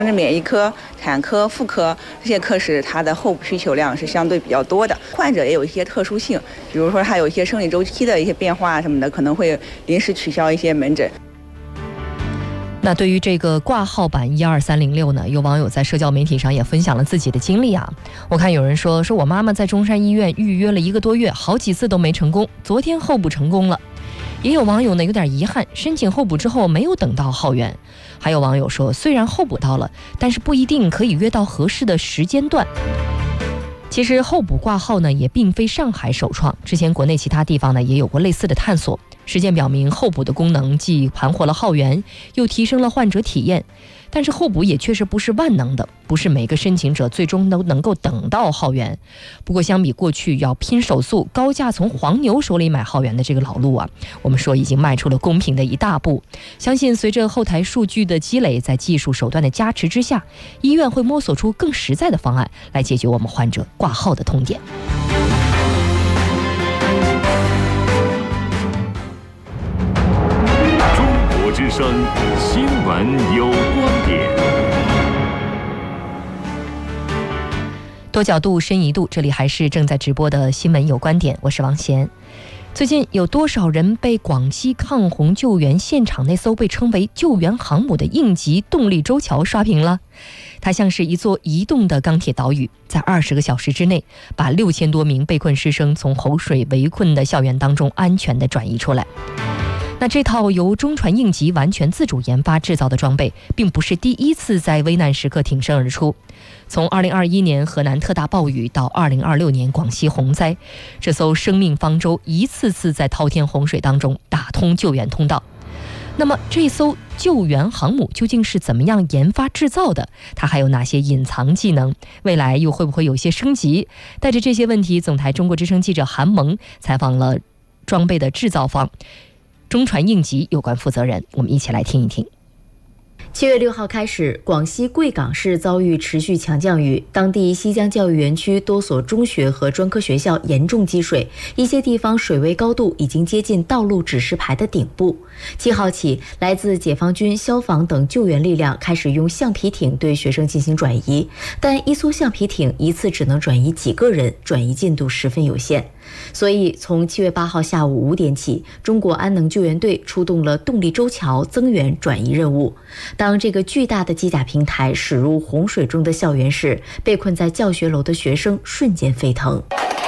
免疫科、产科、妇科这些科室，它的候补需求量是相对比较多的。患者也有一些特殊性，比如说他有一些生理周期的一些变化什么的，可能会临时取消一些门诊。 那对于这个挂号版12306呢，有网友在社交媒体上也分享了自己的经历啊。我看有人说我妈妈在中山医院预约了1个多月，好几次都没成功，昨天候补成功了。也有网友呢有点遗憾，申请候补之后没有等到号源。还有网友说，虽然候补到了，但是不一定可以约到合适的时间段。其实候补挂号呢也并非上海首创，之前国内其他地方呢也有过类似的探索。实践表明，候补的功能既盘活了号源，又提升了患者体验。但是候补也确实不是万能的，不是每个申请者最终都能够等到号源。不过相比过去要拼手速、高价从黄牛手里买号源的这个老路啊，我们说已经迈出了公平的一大步。相信随着后台数据的积累，在技术手段的加持之下，医院会摸索出更实在的方案来解决我们患者挂号的痛点。 之声新闻有观点， 多角度深一度，这里还是正在直播的新闻有观点，我是王贤。最近有多少人被广西抗洪救援现场那艘被称为救援航母的应急动力舟桥刷屏了？它像是一座移动的钢铁岛屿，在20个小时之内把6000多名被困师生从洪水围困的校园当中安全地转移出来。那这套由中船应急完全自主研发制造的装备，并不是第一次在危难时刻挺身而出。从2021年河南特大暴雨到2026年广西洪灾，这艘生命方舟一次次在滔天洪水当中打通救援通道。那么这艘救援航母究竟是怎么样研发制造的？它还有哪些隐藏技能？未来又会不会有些升级？带着这些问题，总台中国之声记者韩萌采访了装备的制造方中船应急有关负责人，我们一起来听一听。 7月6号开始，广西贵港市遭遇持续强降雨，当地西江教育园区多所中学和专科学校严重积水，一些地方水位高度已经接近道路指示牌的顶部。7号起，来自解放军、消防等救援力量开始用橡皮艇对学生进行转移，但一艘橡皮艇一次只能转移几个人，转移进度十分有限。所以从7月8号下午5点起，中国安能救援队出动了动力舟桥增援转移任务。当这个巨大的机甲平台驶入洪水中的校园时，被困在教学楼的学生瞬间沸腾。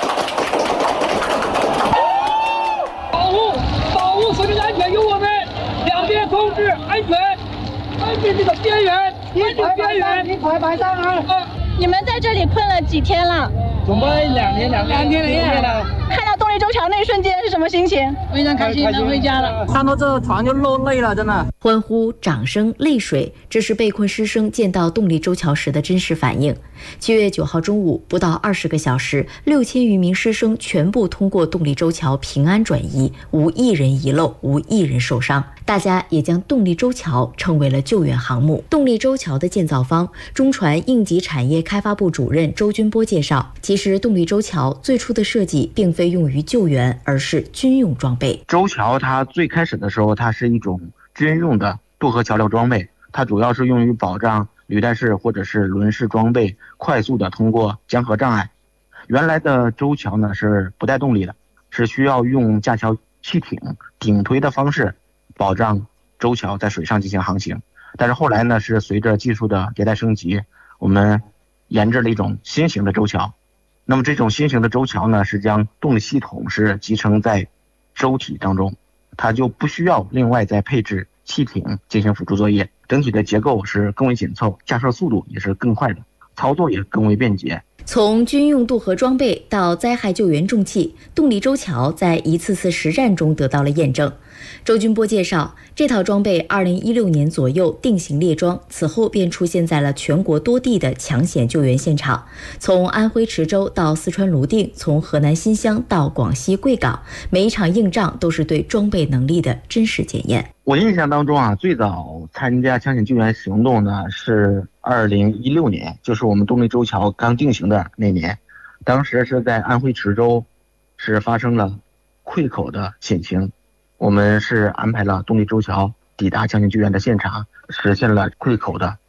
保护生命安全由我们两边控制安全这个边缘，边缘，你快埋上啊！ 你们在这里困了几天了？ 总共2天了。 看到动力舟桥那一瞬间是什么心情？ 非常开心，能回家了。看到这船就落泪了，真的。 欢呼、掌声、泪水，这是被困师生见到动力舟桥时的真实反应。7月9号中午，不到20个小时，6000余名师生全部通过动力舟桥平安转移，无一人遗漏，无一人受伤。大家也将动力舟桥称为了救援航母。动力舟桥的建造方，中船应急产业开发部主任周军波介绍，其实动力舟桥最初的设计并非用于救援，而是军用装备。 舟桥它最开始的时候，它是一种军用的渡河桥梁装备，它主要是用于保障履带式或者是轮式装备快速的通过江河障碍。原来的舟桥呢是不带动力的，是需要用架桥汽艇顶推的方式保障舟桥在水上进行航行。但是后来呢，是随着技术的迭代升级，我们研制了一种新型的舟桥。那么这种新型的舟桥呢，是将动力系统是集成在舟体当中，它就不需要另外再配置汽艇进行辅助作业，整体的结构是更为紧凑，架设速度也是更快的，操作也更为便捷。 从军用渡河装备到灾害救援重器，动力舟桥在一次次实战中得到了验证。周军波介绍，这套装备2016年左右定型列装，此后便出现在了全国多地的抢险救援现场，从安徽池州到四川泸定，从河南新乡到广西贵港，每一场硬仗都是对装备能力的真实检验。 我印象当中啊，最早参加抢险救援行动呢是2016年，就是我们动力舟桥刚定型的那年，当时是在安徽池州是发生了溃口的险情，我们是安排了动力舟桥抵达抢险救援的现场，实现了溃口的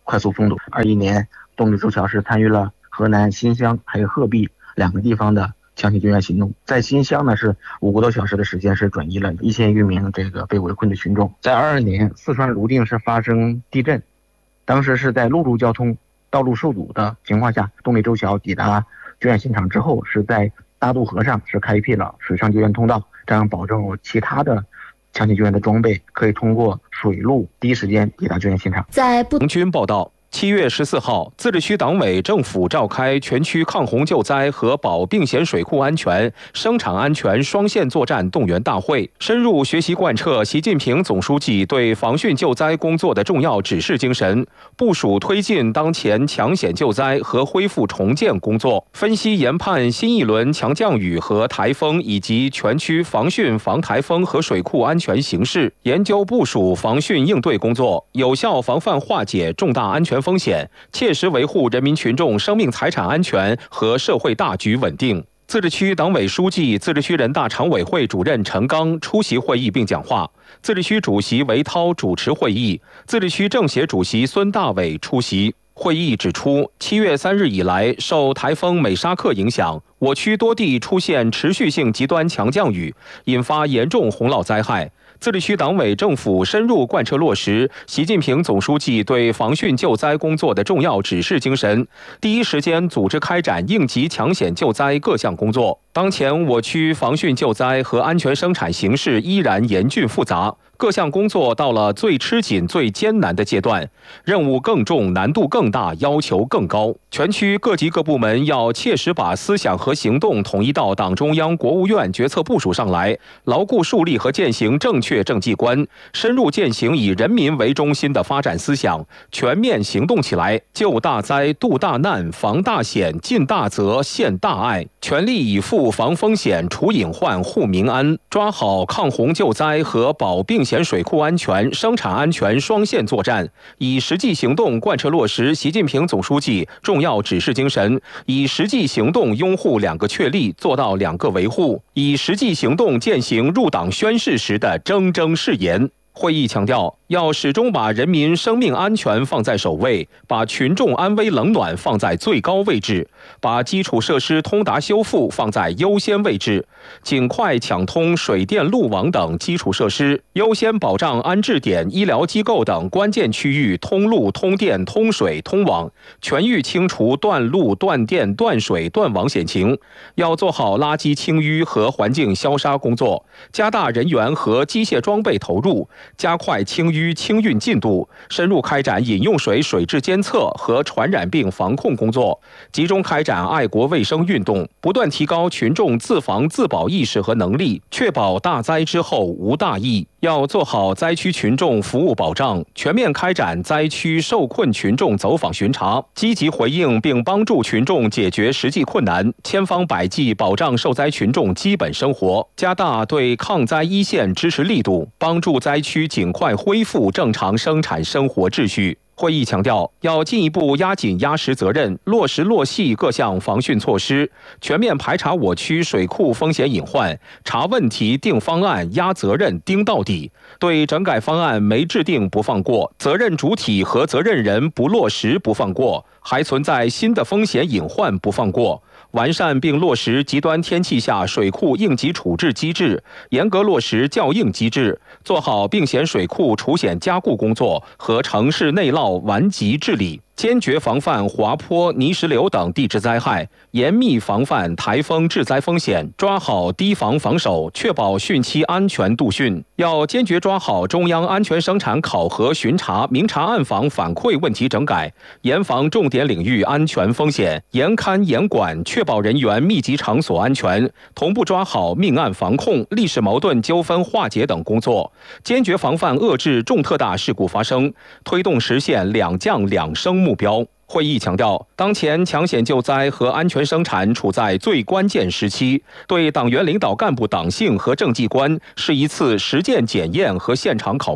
快速封堵。21年，动力周桥是参与了河南新乡还有鹤壁2个地方的强行救援行动。在新乡呢，是5个多小时的时间是转移了1000余名这个被围困的群众。在22年，四川泸定是发生地震，当时是在陆路交通道路受阻的情况下，动力周桥抵达救援现场之后，是在大渡河上是开辟了水上救援通道，这样保证其他的强行救援的装备可以通过水路第一时间抵达救援现场。 在红军报道，7月14号，自治区党委政府召开全区抗洪救灾和保并咸水库安全、生产安全双线作战动员大会，深入学习贯彻习近平总书记对防汛救灾工作的重要指示精神，部署推进当前抢险救灾和恢复重建工作，分析研判新一轮强降雨和台风以及全区防汛、防台风和水库安全形势，研究部署防汛应对工作，有效防范化解重大安全风险，切实维护人民群众生命财产安全和社会大局稳定。自治区党委书记、自治区人大常委会主任陈刚出席会议并讲话，自治区主席韦涛主持会议，自治区政协主席孙大伟出席。会议指出，7月3日以来，受台风美沙克影响，我区多地出现持续性极端强降雨，引发严重洪涝灾害。自治区党委政府深入贯彻落实习近平总书记对防汛救灾工作的重要指示精神，第一时间组织开展应急抢险救灾各项工作。当前我区防汛救灾和安全生产形势依然严峻复杂，各项工作到了最吃紧、最艰难的阶段，任务更重、难度更大、要求更高。全区各级各部门要切实把思想和行动统一到党中央、国务院决策部署上来，牢固树立和践行正确政绩观，深入践行以人民为中心的发展思想，全面行动起来，救大灾、渡大难、防大险、尽大责、献大爱，全力以赴防风险、除隐患、护民安，抓好抗洪救灾和保并咸水库安全、生产安全双线作战，以实际行动贯彻落实习近平总书记重要指示精神，以实际行动拥护2个确立，做到2个维护，以实际行动践行入党宣誓时的铮铮誓言。会议强调，要始终把人民生命安全放在首位，把群众安危冷暖放在最高位置，把基础设施通达修复放在优先位置，尽快抢通水电路网等基础设施，优先保障安置点、医疗机构等关键区域通路、通电、通水、通网，全域清除断路、断电、断水、断网险情。要做好垃圾清淤和环境消杀工作，加大人员和机械装备投入，加快清淤清运进度，深入开展饮用水水质监测和传染病防控工作，集中开展爱国卫生运动，不断提高群众自防自保意识和能力，确保大灾之后无大疫。要做好灾区群众服务保障，全面开展灾区受困群众走访巡查，积极回应并帮助群众解决实际困难，千方百计保障受灾群众基本生活，加大对抗灾一线支持力度，帮助灾区尽快恢复正常生产生活秩序。会议强调，要进一步压紧压实责任，落实落细各项防汛措施，全面排查我区水库风险隐患，查问题、定方案、压责任、盯到底。对整改方案没制定不放过，责任主体和责任人不落实不放过，还存在新的风险隐患不放过。完善并落实极端天气下水库应急处置机制，严格落实校应机制，做好并咸水库除险加固工作和城市内涝顽疾治理，坚决防范滑坡、泥石流等地质灾害，严密防范台风致灾风险，抓好堤防防守，确保汛期安全度汛。要坚决抓好中央安全生产考核巡查、明察暗访反馈问题整改，严防重点领域安全风险，严看严管，确保人员密集场所安全，同步抓好命案防控、历史矛盾纠纷化解等工作，坚决防范遏制重特大事故发生，推动实现2降2升目标。会议强调，当前抢险救灾和安全生产处在最关键时期，对党员领导干部党性和政绩观是一次实践检验和现场考试。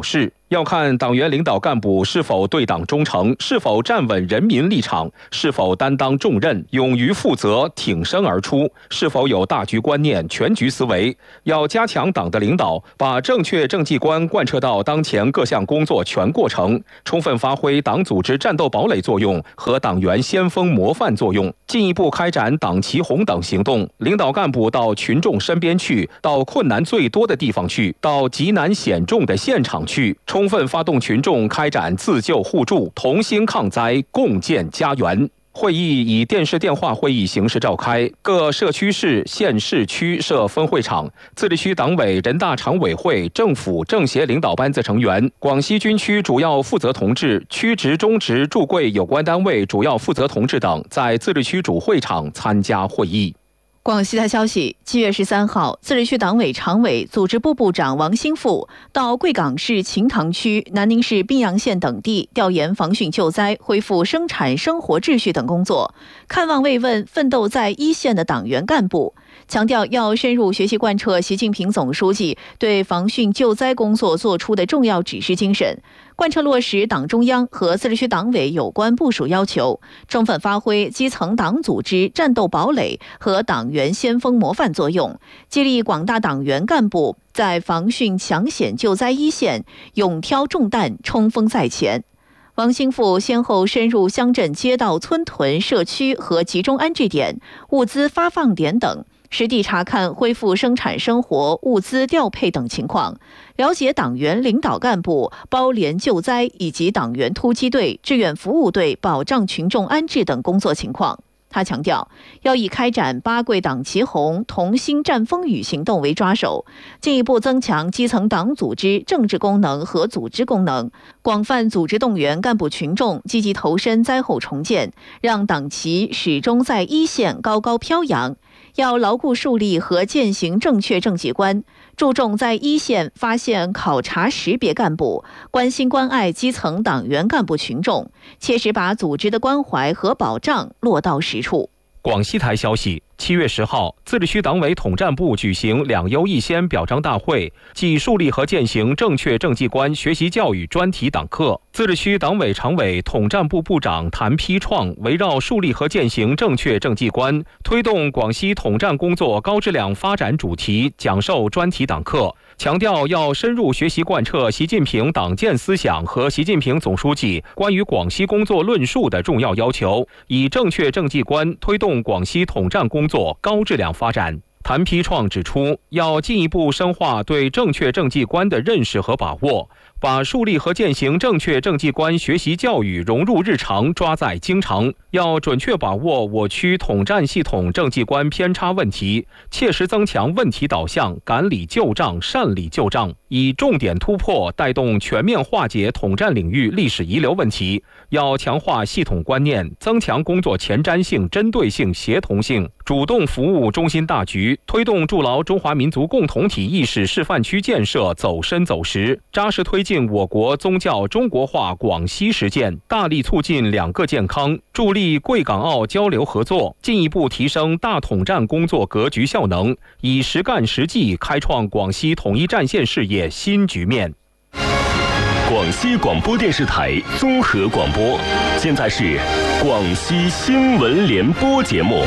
要看党员领导干部是否对党忠诚，是否站稳人民立场，是否担当重任，勇于负责，挺身而出，是否有大局观念、全局思维。要加强党的领导，把正确政绩观贯彻到当前各项工作全过程，充分发挥党组织战斗堡垒作用和党员先锋模范作用，进一步开展党旗红等行动。领导干部到群众身边去，到困难最多的地方去，到急难险重的现场去，充分发动群众开展自救互助、同心抗灾、共建家园。会议以电视电话会议形式召开，各社区市、县市区设分会场，自治区党委、人大常委会、政府政协领导班子成员、广西军区主要负责同志、区直、中直驻贵有关单位主要负责同志等在自治区主会场参加会议。 广西台消息，7月13号，自治区党委常委、组织部部长王兴富到贵港市秦塘区、南宁市宾阳县等地调研防汛救灾、恢复生产生活秩序等工作，看望慰问奋斗在一线的党员干部，强调要深入学习贯彻习近平总书记对防汛救灾工作作出的重要指示精神，贯彻落实党中央和自治区党委有关部署要求，充分发挥基层党组织战斗堡垒和党员先锋模范作用，激励广大党员干部在防汛抢险救灾一线勇挑重担、冲锋在前。王兴富先后深入乡镇街道、村屯、社区和集中安置点、物资发放点等，实地查看恢复生产生活、物资调配等情况，了解党员领导干部包联救灾以及党员突击队、志愿服务队保障群众安置等工作情况。他强调，要以开展八桂党旗红、同心战风雨行动为抓手，进一步增强基层党组织政治功能和组织功能，广泛组织动员干部群众积极投身灾后重建，让党旗始终在一线高高飘扬。要牢固树立和践行正确政绩观，注重在一线发现、考察、识别干部，关心关爱基层党员干部群众，切实把组织的关怀和保障落到实处。 广西台消息，7月10号，自治区党委统战部举行2优1先表彰大会暨树立和践行正确政绩观学习教育专题党课。自治区党委常委、统战部部长谭丕创围绕树立和践行正确政绩观，推动广西统战工作高质量发展主题讲授专题党课，强调要深入学习贯彻习近平党建思想和习近平总书记关于广西工作论述的重要要求，以正确政绩观推动广西统战工作高质量发展。谭丕创指出，要进一步深化对正确政绩观的认识和把握，把树立和践行正确政绩观学习教育融入日常，抓在经常。要准确把握我区统战系统政绩观偏差问题，切实增强问题导向，赶理旧账、善理旧账，以重点突破带动全面化解统战领域历史遗留问题。要强化系统观念，增强工作前瞻性、针对性、协同性，主动服务中心大局，推动筑牢中华民族共同体意识示范区建设走深走实，扎实推进我国宗教中国化广西实践，大力促进两个健康，助力贵港澳交流合作，进一步提升大统战工作格局效能，以实干实际开创广西统一战线事业新局面。 广西广播电视台综合广播，现在是广西新闻联播节目。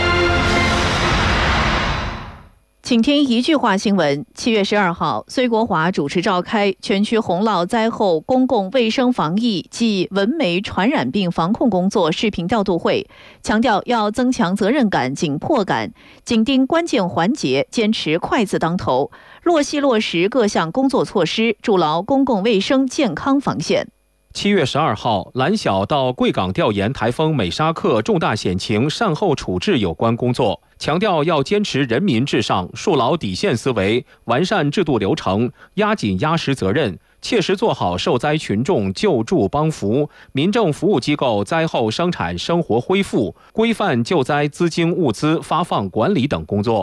请听一句话新闻。7月12号，崔国华主持召开全区洪涝灾后公共卫生防疫及蚊媒传染病防控工作视频调度会，强调要增强责任感、紧迫感，紧盯关键环节，坚持快字当头，落细落实各项工作措施，筑牢公共卫生健康防线。 7月12号，蓝晓到贵港调研台风美沙克重大险情善后处置有关工作，强调要坚持人民至上，树牢底线思维，完善制度流程，压紧压实责任，切实做好受灾群众救助帮扶、民政服务机构灾后生产生活恢复、规范救灾资金物资发放管理等工作。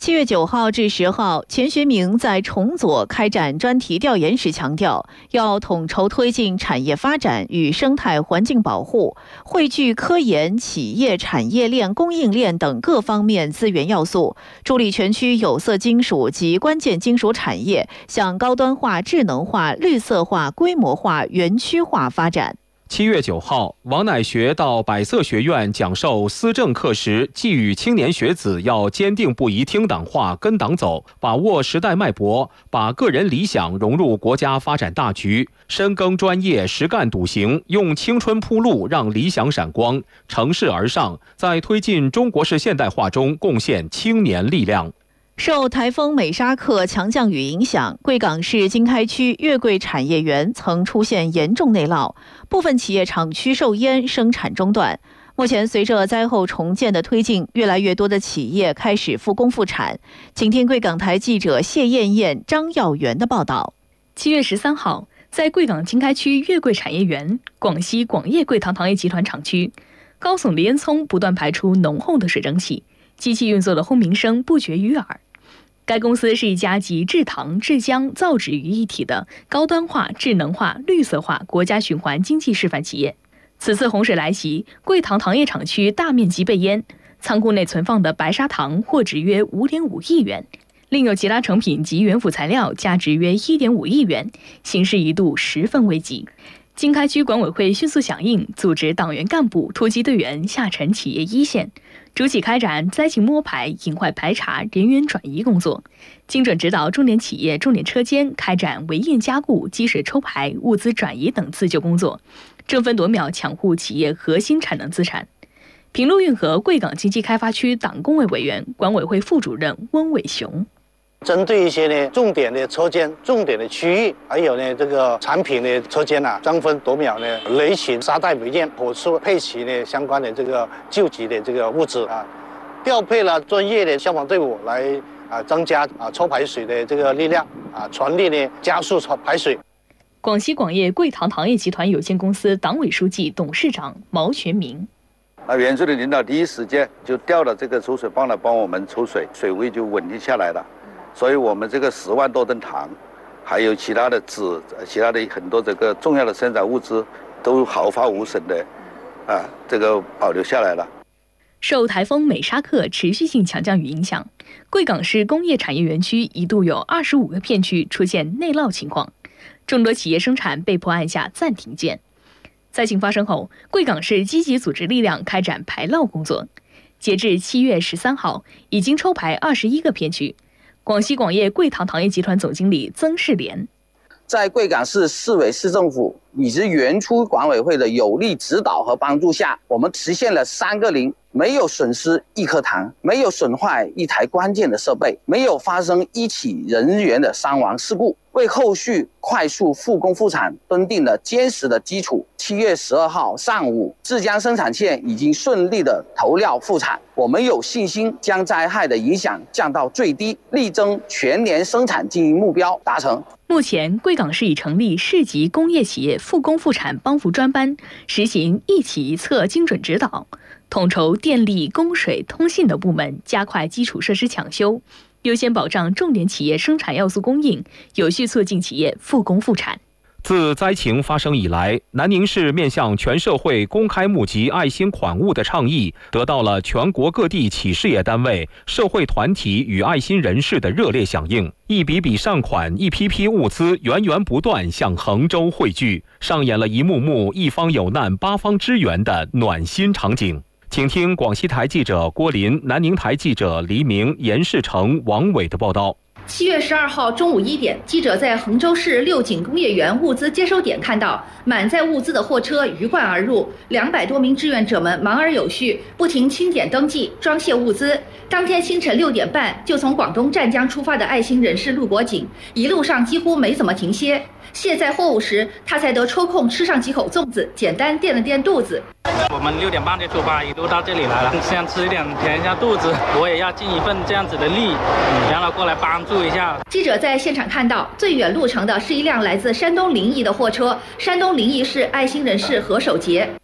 7月9号至10号，钱学明在重左开展专题调研时强调，要统筹推进产业发展与生态环境保护，汇聚科研、企业、产业链、供应链等各方面资源要素，助力全区有色金属及关键金属产业向高端化、智能化、绿色化、规模化、园区化发展。 7月9号，王乃学到百色学院讲授思政课时，寄语青年学子要坚定不移听党话、跟党走，把握时代脉搏，把个人理想融入国家发展大局，深耕专业，实干笃行，用青春铺路，让理想闪光，乘势而上，在推进中国式现代化中贡献青年力量。 受台风美沙克强降雨影响，贵港市经开区月桂产业园曾出现严重内涝，部分企业厂区受淹，生产中断。目前随着灾后重建的推进，越来越多的企业开始复工复产。请听贵港台记者谢艳艳、张耀元的报道。 7月13号，在贵港经开区月桂产业园，广西广业桂糖糖业集团厂区，高耸的烟囱不断排出浓厚的水蒸气，机器运作的轰鸣声不绝于耳。该公司是一家集制糖、制浆、造纸于一体的高端化、智能化、绿色化国家循环经济示范企业。此次洪水来袭，桂糖糖业厂区大面积被淹，仓库内存放的白砂糖货值约5.5亿元，另有其他成品及原辅材料价值约1.5亿元，形势一度十分危急。经开区管委会迅速响应，组织党员干部、突击队员下沉企业一线，主体开展灾情摸排、隐患排查、人员转移工作，精准指导重点企业、重点车间开展围堰加固、积水抽排、物资转移等自救工作，争分夺秒抢护企业核心产能资产。平陆运河贵港经济开发区党工委委员、管委会副主任温伟雄。 针对一些呢重点的车间、重点的区域，还有呢这个产品的车间争分夺秒呢雷勤沙袋围堰，火速配齐呢相关的这个救急的这个物资调配了专业的消防队伍来增加抽排水的这个力量全力呢加速排水。 广西广业桂糖糖业集团有限公司党委书记、董事长毛全明。 园区的领导第一时间就调了这个抽水泵来帮我们抽水，水位就稳定下来了。所以我们这个10万多吨糖，还有其他的纸、其他的很多这个重要的生产物资，都毫发无损的这个保留下来了。 受台风美沙克持续性强降雨影响，贵港市工业产业园区一度有25个片区出现内涝情况，众多企业生产被迫按下暂停键。灾情发生后，贵港市积极组织力量开展排涝工作。截至7月13号，已经抽排21个片区。广西广业桂糖糖业集团总经理曾世莲， 在贵港市市委市政府以及园区管委会的有力指导和帮助下，我们实现了3个0，没有损失1颗糖，没有损坏1台关键的设备，没有发生1起人员的伤亡事故，为后续快速复工复产奠定了坚实的基础。7月12号上午，制浆生产线已经顺利的投料复产，我们有信心将灾害的影响降到最低，力争全年生产经营目标达成。 目前，贵港市已成立市级工业企业复工复产帮扶专班，实行一企一策精准指导，统筹电力、供水、通信等部门，加快基础设施抢修，优先保障重点企业生产要素供应，有序促进企业复工复产。 自灾情发生以来，南宁市面向全社会公开募集爱心款物的倡议，得到了全国各地企事业单位、社会团体与爱心人士的热烈响应。一笔笔善款、一批批物资源源不断向衡州汇聚，上演了一幕幕一方有难八方支援的暖心场景。请听广西台记者郭林、南宁台记者黎明、严世成、王伟的报道。 7月12号中午1点，记者在衡州市六井工业园物资接收点看到满载物资的货车鱼贯而入，200多名志愿者们忙而有序，不停清点登记、装卸物资。当天清晨6点半就从广东湛江出发的爱心人士陆国锦，一路上几乎没怎么停歇。卸载货物时，他才得抽空吃上几口粽子，简单垫了垫肚子。 我们6点半就出发，一路到这里来了，想吃一点填一下肚子，我也要尽一份这样子的力，让他过来帮助一下。 记者在现场看到，最远路程的是一辆来自山东临沂的货车，山东临沂市爱心人士何守杰。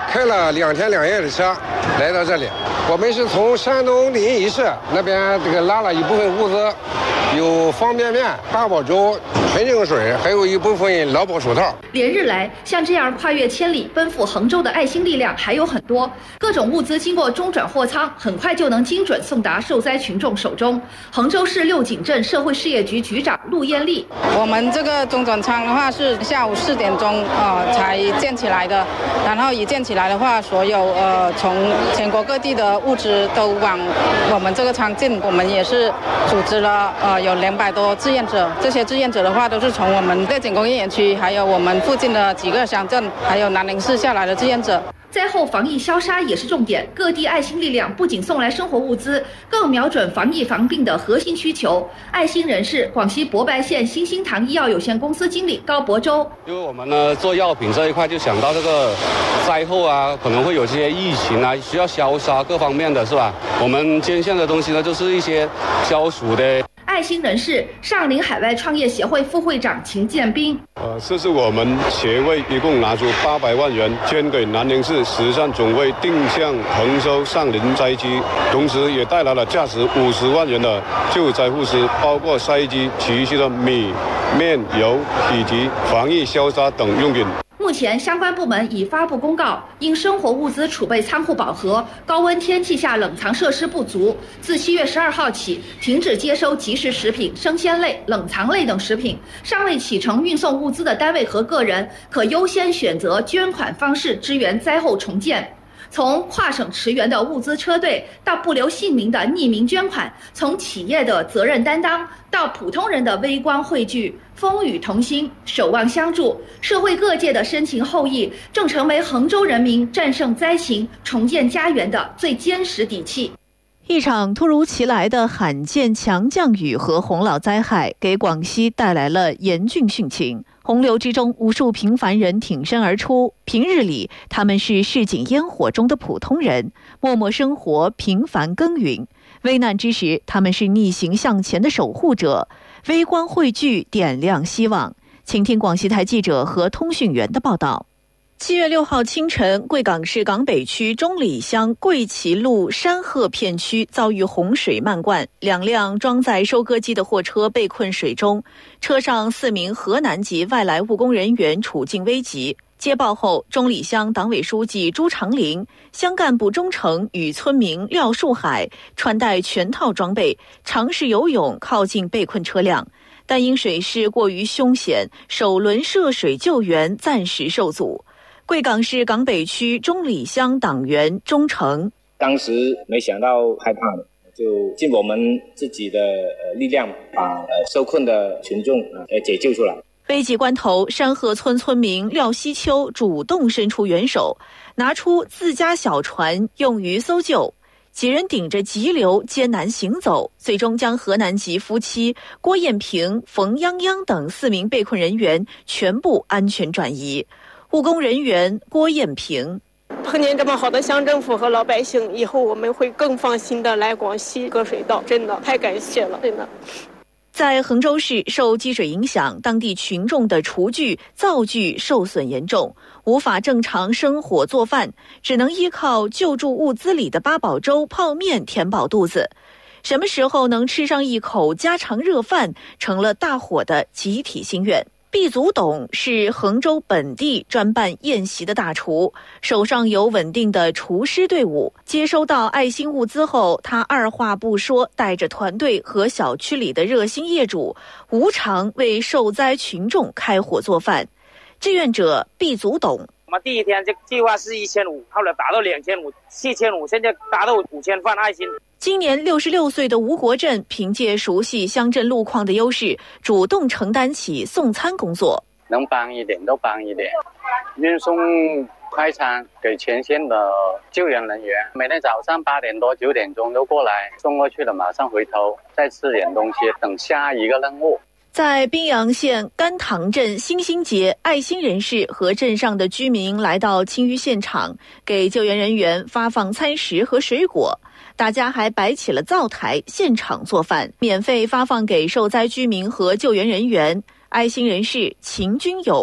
开了2天2夜的车来到这里。我们是从山东临沂市那边拉了一部分物资，有方便面、八宝粥、纯净水，还有一部分劳保手套。 连日来，像这样跨越千里奔赴衡州的爱心力量还有很多，各种物资经过中转货仓，很快就能精准送达受灾群众手中。衡州市六井镇社会事业局局长陆艳丽： 我们这个中转仓的话是下午4点钟才建起来的，然后一建起来的话，所有从全国各地的物资都往我们这个仓进。我们也是组织了有200多志愿者，这些志愿者的话都是从我们六井工业园区，还有我们附近的几个乡镇，还有南宁市下来的志愿者。 灾后防疫消杀也是重点，各地爱心力量不仅送来生活物资，更瞄准防疫防病的核心需求。爱心人士广西博白县新兴堂医药有限公司经理高博洲： 因为我们呢做药品这一块，就想到这个灾后啊，可能会有这些疫情啊，需要消杀各方面的是吧？我们捐献的东西呢，就是一些消暑的。 爱心人士上林海外创业协会副会长秦建斌： 这是我们协会一共拿出800万元捐给南宁市10善总会定向衡州上林灾区，同时也带来了价值50万元的救灾物资，包括筛机、急需的米、面、油以及防疫消杀等用品。 目前，相关部门已发布公告，因生活物资储备仓库饱和，高温天气下冷藏设施不足，自7月12号起停止接收即食食品、生鲜类、冷藏类等食品。尚未启程运送物资的单位和个人，可优先选择捐款方式支援灾后重建。从跨省驰援的物资车队到不留姓名的匿名捐款，从企业的责任担当到普通人的微光汇聚，风雨同心，守望相助，社会各界的深情厚谊，正成为衡州人民战胜灾情、重建家园的最坚实底气。 一场突如其来的罕见强降雨和洪涝灾害，给广西带来了严峻汛情。洪流之中，无数平凡人挺身而出。平日里，他们是市井烟火中的普通人，默默生活，平凡耕耘。危难之时，他们是逆行向前的守护者，微光汇聚，点亮希望。请听广西台记者和通讯员的报道。7月6号清晨，贵港市港北区中里乡贵旗路山鹤片区遭遇洪水漫灌，2辆装载收割机的货车被困水中，车上4名河南籍外来务工人员处境危急。接报后，中里乡党委书记朱长林、乡干部钟成与村民廖树海穿戴全套装备，尝试游泳靠近被困车辆，但因水势过于凶险，首轮涉水救援暂时受阻。贵港市港北区中里乡党员钟成： 当时没想到害怕了，就尽我们自己的力量，把受困的群众解救出来。 危急关头，山河村村民廖西秋主动伸出援手，拿出自家小船用于搜救。几人顶着急流艰难行走，最终将河南籍夫妻郭艳平、冯泱泱等4名被困人员全部安全转移。务工人员郭艳平： 碰见这么好的乡政府和老百姓，以后我们会更放心的来广西割水稻，真的太感谢了，真的。 在衡州市，受积水影响，当地群众的厨具、灶具受损严重，无法正常生火做饭，只能依靠救助物资里的八宝粥、泡面填饱肚子。什么时候能吃上一口家常热饭，成了大伙的集体心愿。毕祖董是衡州本地专办宴席的大厨，手上有稳定的厨师队伍。接收到爱心物资后，他二话不说，带着团队和小区里的热心业主，无偿为受灾群众开火做饭。志愿者毕祖董： 我们第一天这计划是1500，后来达到2500、7500，现在达到5000份爱心。 今年66岁的吴国振凭借熟悉乡镇路况的优势，主动承担起送餐工作。 能帮一点都帮一点，运送快餐给前线的救援人员，每天早上8点多9点钟都过来，送过去了马上回头再吃点东西，等下一个任务。 在宾阳县甘塘镇星星节，爱心人士和镇上的居民来到清淤现场，给救援人员发放餐食和水果。大家还摆起了灶台，现场做饭，免费发放给受灾居民和救援人员。爱心人士秦军勇：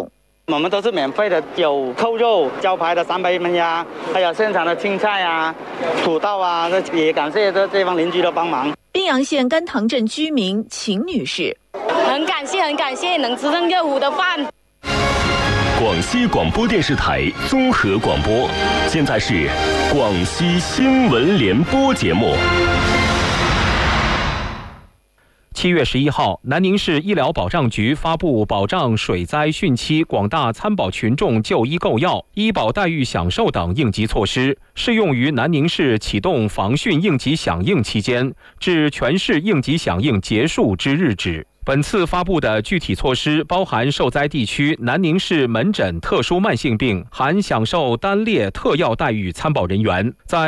我们都是免费的，有扣肉、招牌的300焖鸭，还有现场的青菜啊、土豆啊，也感谢这地方邻居的帮忙。 宾阳县甘塘镇居民秦女士， 很感谢能吃上热乎的饭。 广西广播电视台综合广播，现在是广西新闻联播节目。 7月11号，南宁市医疗保障局发布保障水灾汛期广大参保群众就医购药、医保待遇享受等应急措施，适用于南宁市启动防汛应急响应期间至全市应急响应结束之日止。本次发布的具体措施包含受灾地区南宁市门诊特殊慢性病含享受单列特药待遇参保人员在